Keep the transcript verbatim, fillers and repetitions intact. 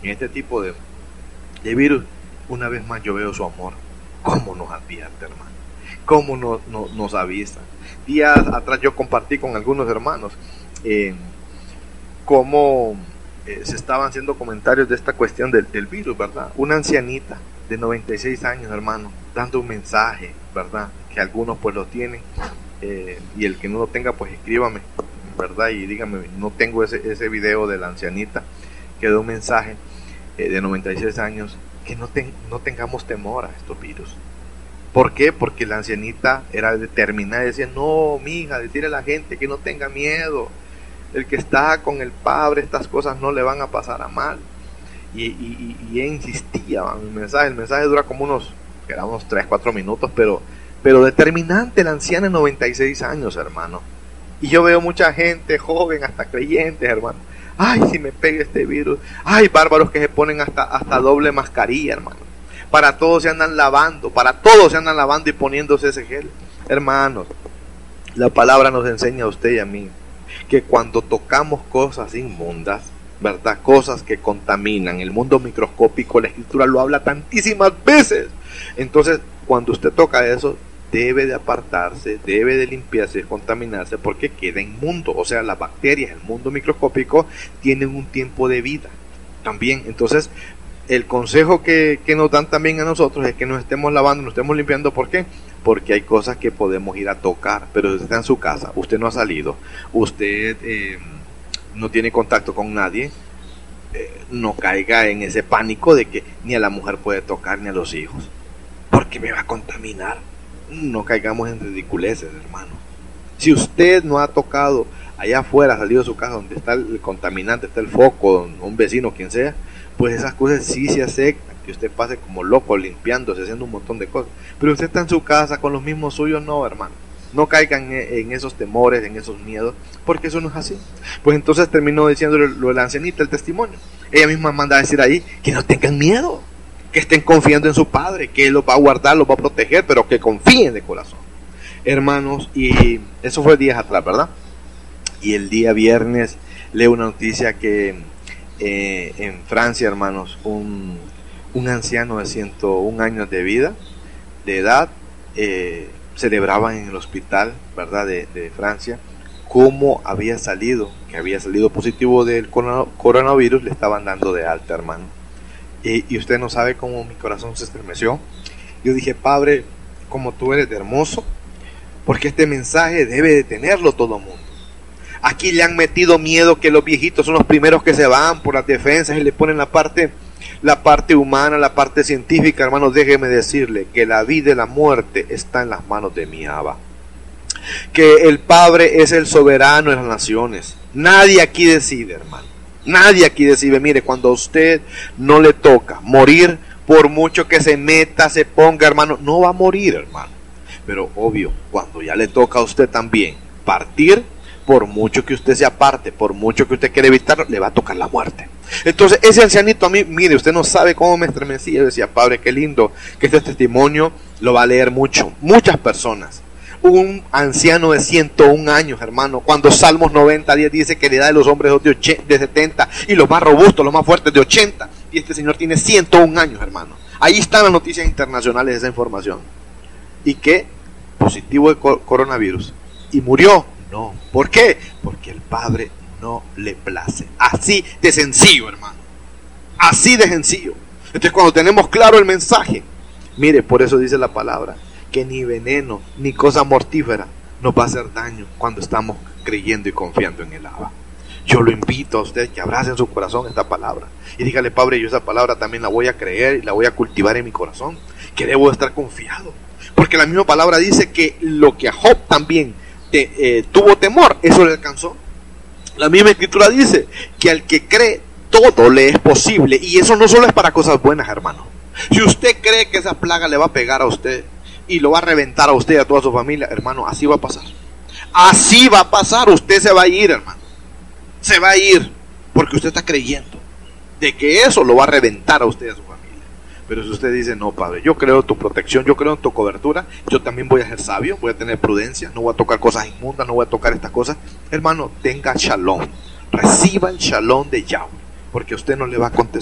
en este tipo de, de virus, una vez más yo veo su amor. ¿Cómo nos advierte, hermano? ¿Cómo nos, nos, nos avisa? Días atrás yo compartí con algunos hermanos eh, cómo eh, se estaban haciendo comentarios de esta cuestión del, del virus, ¿verdad? Una ancianita de noventa y seis años, hermano, dando un mensaje, ¿verdad? Que algunos pues lo tienen, eh, y el que no lo tenga pues escríbame, ¿verdad? Y dígame, no tengo ese, ese video de la ancianita que da un mensaje eh, de noventa y seis años, que no, ten, no tengamos temor a estos virus. ¿Por qué? Porque la ancianita era determinada y decía, no, mija, decirle a la gente que no tenga miedo, el que está con el Padre, estas cosas no le van a pasar a mal. Y, y, y, y insistía en el mensaje, el mensaje dura como unos, era unos tres, cuatro minutos, pero, pero determinante, la anciana de noventa y seis años, hermano. Y yo veo mucha gente joven, hasta creyentes, hermano. Ay, si me pega este virus. Ay, bárbaros que se ponen hasta, hasta doble mascarilla, hermano. Para todos se andan lavando, para todos se andan lavando y poniéndose ese gel. Hermanos, la palabra nos enseña a usted y a mí que cuando tocamos cosas inmundas, ¿verdad? Cosas que contaminan, el mundo microscópico, la escritura lo habla tantísimas veces. Entonces, cuando usted toca eso, debe de apartarse, debe de limpiarse, de contaminarse, porque queda inmundo. O sea, las bacterias, el mundo microscópico, tienen un tiempo de vida también. Entonces, el consejo que, que nos dan también a nosotros es que nos estemos lavando, nos estemos limpiando. ¿Por qué? Porque hay cosas que podemos ir a tocar, pero si usted está en su casa, usted no ha salido, usted eh, no tiene contacto con nadie, eh, no caiga en ese pánico de que ni a la mujer puede tocar ni a los hijos, porque me va a contaminar. No caigamos en ridiculeces, hermano. Si usted no ha tocado allá afuera, ha salido de su casa donde está el contaminante, está el foco, un vecino, quien sea, pues esas cosas sí se aceptan, que usted pase como loco limpiándose, haciendo un montón de cosas. Pero usted está en su casa con los mismos suyos, no, hermano. No caigan en esos temores, en esos miedos, porque eso no es así. Pues entonces terminó diciéndole lo de la ancianita, el testimonio. Ella misma manda a decir ahí que no tengan miedo, que estén confiando en su Padre, que Él los va a guardar, los va a proteger, pero que confíen de corazón. Hermanos, y eso fue días atrás, ¿verdad? Y el día viernes leo una noticia que eh, en Francia, hermanos, un, un anciano de ciento un años de vida, de edad, eh, celebraban en el hospital, ¿verdad?, de, de Francia, cómo había salido, que había salido positivo del coronavirus, le estaban dando de alta, hermano. Y, y usted no sabe cómo mi corazón se estremeció. Yo dije, Padre, como tú eres hermoso, porque este mensaje debe de tenerlo todo el mundo. Aquí le han metido miedo que los viejitos son los primeros que se van por las defensas y le ponen la parte, la parte humana, la parte científica. Hermanos, déjeme decirle que la vida y la muerte está en las manos de mi Abba, que el Padre es el soberano de las naciones. Nadie aquí decide, hermano. Nadie aquí decide. Mire, cuando a usted no le toca morir, por mucho que se meta, se ponga, hermano, no va a morir, hermano. Pero obvio, cuando ya le toca a usted también partir, por mucho que usted se aparte, por mucho que usted quiera evitarlo, le va a tocar la muerte. Entonces ese ancianito a mí, mire, usted no sabe cómo me estremecía. Yo decía, Padre, qué lindo que este testimonio lo va a leer mucho, muchas personas. Un anciano de ciento un años, hermano, cuando Salmos noventa, diez dice que la edad de los hombres es de, ochenta, de setenta y los más robustos, los más fuertes de ochenta, y este señor tiene ciento un años, hermano. Ahí están las noticias internacionales de esa información. Y que positivo de coronavirus y murió. No, ¿por qué? Porque el Padre no le place. Así de sencillo, hermano. Así de sencillo. Entonces, cuando tenemos claro el mensaje, mire, por eso dice la palabra que ni veneno, ni cosa mortífera nos va a hacer daño cuando estamos creyendo y confiando en el Abba. Yo lo invito a usted que abrace en su corazón esta palabra y dígale, Padre, yo esa palabra también la voy a creer y la voy a cultivar en mi corazón, que debo estar confiado, porque la misma palabra dice que lo que a Job también te, eh, tuvo temor, eso le alcanzó. La misma escritura dice que al que cree todo le es posible, y eso no solo es para cosas buenas, hermano. Si usted cree que esa plaga le va a pegar a usted y lo va a reventar a usted y a toda su familia, hermano, así va a pasar. Así va a pasar. Usted se va a ir, hermano. Se va a ir porque usted está creyendo de que eso lo va a reventar a usted y a su familia. Pero si usted dice, no, Padre, yo creo en tu protección, yo creo en tu cobertura, yo también voy a ser sabio, voy a tener prudencia, no voy a tocar cosas inmundas, no voy a tocar estas cosas, hermano, tenga shalom. Reciba el shalom de Yahweh, porque usted no le va a contestar.